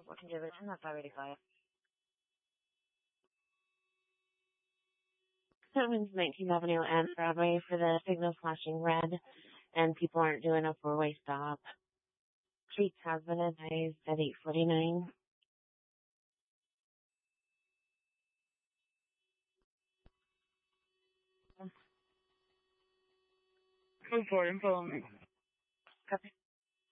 Working division, that's 585. Settlements 19th Avenue and Broadway for the signal flashing red, and people aren't doing a four-way stop. Streets have been advised at 8:49. Report and follow me. Copy.